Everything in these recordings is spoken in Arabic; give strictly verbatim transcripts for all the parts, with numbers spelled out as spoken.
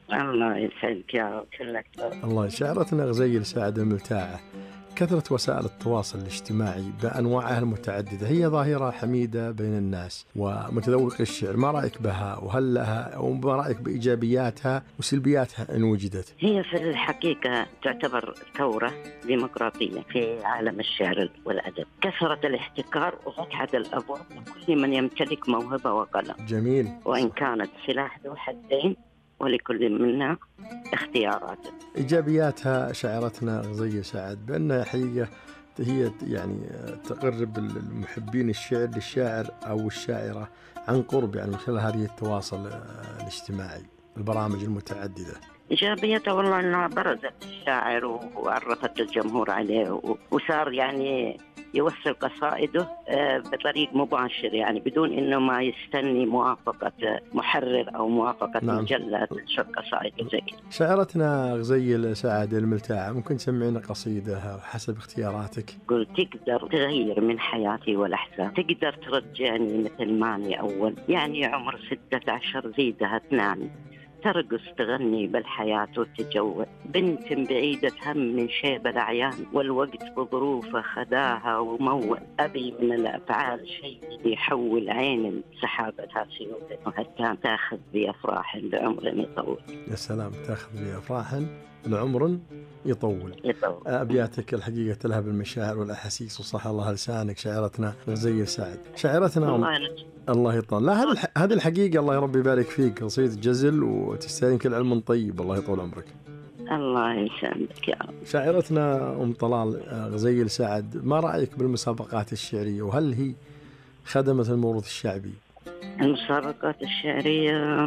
الله يسعدك يا رب كلك. الله. شعرتنا غزيل سعد الملتاعة، كثرة وسائل التواصل الاجتماعي بأنواعها المتعددة هي ظاهرة حميدة بين الناس ومتذوق الشعر، ما رأيك بها؟ وهل لها وما رأيك بإيجابياتها وسلبياتها إن وجدت؟ هي في الحقيقة تعتبر ثورة ديمقراطية في عالم الشعر والأدب، كثرة الاحتكار وفتحة الأبواب لكل من يمتلك موهبة وقلم. جميل. وإن كانت سلاح ذو حدين ولكل منا اختياراته. إيجابياتها شاعرتنا غزية سعد بأنها حقيقة هي يعني تقرب المحبين الشعر للشاعر أو الشاعرة عن قرب، يعني من خلال هذه التواصل الاجتماعي البرامج المتعددة. إيجابيته والله أنها برزت الشاعر وعرفت الجمهور عليه، وصار يعني يوصل قصائده بطريق مباشر، يعني بدون إنه ما يستني موافقة محرر أو موافقة نعم. مجلة تنشر قصائده زي كده. شاعرتنا غزيل سعد الملتاعة، ممكن تسمعنا قصيدة حسب اختياراتك؟ قل تقدر تغير من حياتي والأحزان، تقدر ترجعني مثل ماني أول، يعني عمر ستة عشر زيدها اثنان، ترقص تغني بالحياة وتجول، بنت بعيدة هم من شيب الأعيان، والوقت بظروفه خداها ومول، أبي من الأفعال شيء يحول عين سحابتها سيوف وهتان، تاخذ بأفراح لعمر يطول. يا سلام، تاخذ بأفراح لعمر يطول. يطول. أبياتك الحقيقة تلهب المشاعر والأحاسيس، وصح الله لسانك شاعرتنا غزيل سعد. شاعرتنا الله, الله يطول. لا هذه هذه الحقيقة الله يربي يبارك فيك، قصيدة جزل وتستاهلين كل علم طيب، الله يطول عمرك. الله يسعدك يا رب. شاعرتنا أم طلال غزيل سعد، ما رأيك بالمسابقات الشعرية، وهل هي خدمت الموروث الشعبي؟ المسابقات الشعرية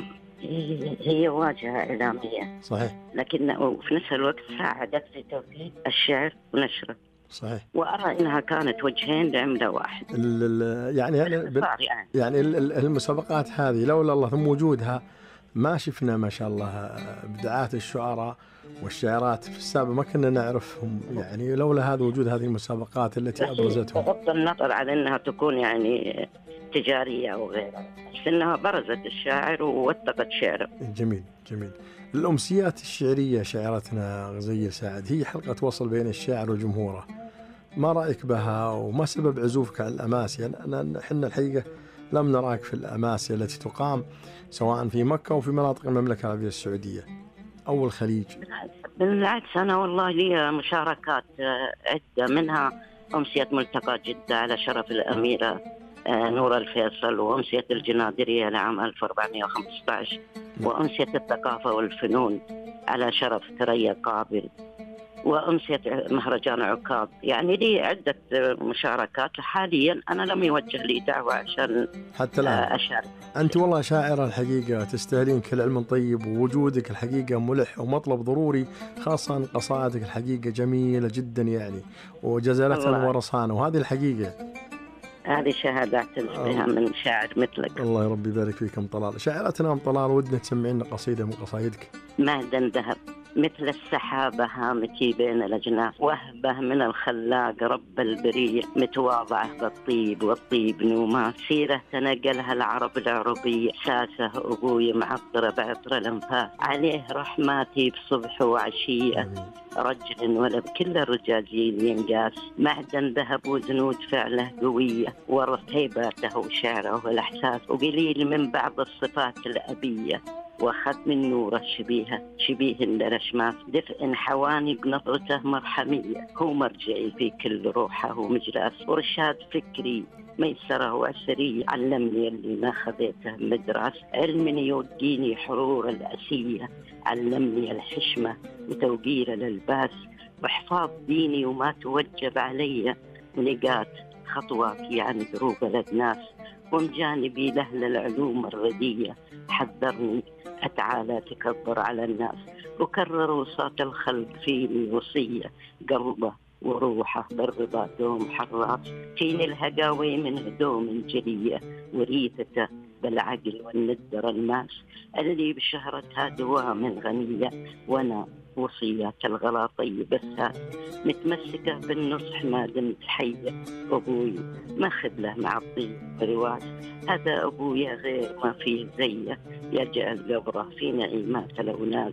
هي واجهة إعلامية صحيح، لكن في نفس الوقت ساعدت في توثيق الشعر ونشره صحيح. وأرى إنها كانت وجهين لعملة واحد. يعني يعني, يعني المسابقات هذه لولا الله ثم وجودها ما شفنا ما شاء الله إبداعات الشعراء والشاعرات في السابق، ما كنا نعرفهم، يعني لولا هذا وجود هذه المسابقات التي أبرزتهم. بغض النظر على أنها تكون يعني تجارية أو غيرها، بس أنها برزت الشاعر ووثقت شعره. جميل جميل. الأمسيات الشعرية شاعرتنا غزيل سعد هي حلقة وصل بين الشاعر وجمهوره، ما رأيك بها وما سبب عزوفك عن الأماسي؟ لأن احنا الحقيقة لم نراك في الأماسي التي تقام سواء في مكة وفي مناطق المملكة العربية السعودية أو الخليج. بالعكس أنا والله لي مشاركات عدة، منها أمسية ملتقى جدة على شرف الأميرة نور الفيصل، وأمسية الجنادرية لعام ألف وأربعمائة وخمسة عشر، وأمسية الثقافة والفنون على شرف ثريا قابل، وأمسية مهرجان عكاظ. يعني لي عدة مشاركات. حاليا أنا لم يوجه لي دعوة عشان حتى الآن أشارك. أنت والله شاعرة الحقيقة تستاهلين كل علم طيب، ووجودك الحقيقة ملح ومطلب ضروري، خاصة قصائدك الحقيقة جميلة جدا يعني وجزالة ورصانة، وهذه الحقيقة هذه شهادات بها من شاعر مثلك. الله يربي يبارك فيك أم طلال. شاعرتنا أم طلال ودنا تسمعين قصيدة من قصايدك. معدن ذهب مثل السحابة هامتي بين الأجناس، وهبة من الخلاق رب البرية، متواضعة بالطيب والطيب نومات، سيرة تنقلها العرب العربية، ساسه أبوي معطرة بعطر الأنفاس، عليه رحماتي بصبح وعشية، رجل ولا بكل الرجاجيل ينقاس، معدن ذهب وزنود فعله قوية، ورث هيبته وشعره والإحساس، وقليل من بعض الصفات الأبية، وأخذ من نور الشبيهة شبيه للأشماس، دفء حواني بنظرته مرحمية، هو مرجعي في كل روحه ومجلاس، ورشاد فكري ميسره وعسري، علمني اللي ما خذيته مدرس، علم يوجيني حرور الأسية، علمني الحشمة وتوقير الألباس، وحفاظ ديني وما توجب علي، ونقات خطواتي عن دروب الأدناس، ومن جانبي لهل العلوم الردية، حذرني أتعالى تكبر على الناس، وكرر وصات الخلق فيني وصية، قلبه وروحه بالرضا دوم حراس، فيني الهقاوي من هدوم جلية، وريثته بالعقل والندر الماس، اللي بشهرتها دوام غنية، وانا وصيات الغلا طيب الساس، متمسكة بالنصح ما دمت حية، أبوي ما خذله مع الطيب برواس، هذا أبويا غير ما فيه زيه، يجعل قبره في نعيمات لو ناس.